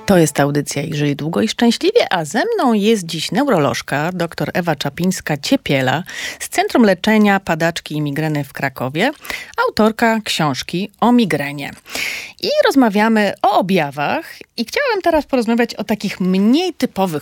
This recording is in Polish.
To jest audycja i żyj długo i szczęśliwie, a ze mną jest dziś neurolożka, dr Ewa Czapińska-Ciepiela z Centrum Leczenia Padaczki i Migreny w Krakowie, autorka książki o migrenie. I rozmawiamy o objawach i chciałabym teraz porozmawiać o takich mniej typowych